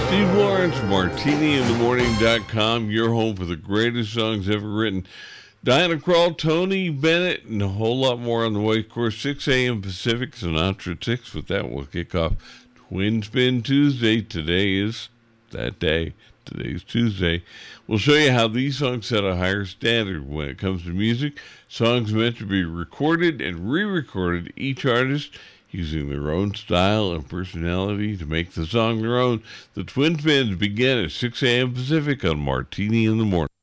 Steve Lawrence, MartiniInTheMorning.com, your home for the greatest songs ever written. Diana Krall, Tony Bennett, and a whole lot more on the way. Of course, 6 a.m. Pacific, Sinatra 6. With that, we'll kick off Twin Spin Tuesday. Today is that day. Today's Tuesday. We'll show you how these songs set a higher standard when it comes to music. Songs meant to be recorded and re-recorded, each artist using their own style and personality to make the song their own. The Twin Spins begin at 6 a.m. Pacific on Martini in the Morning.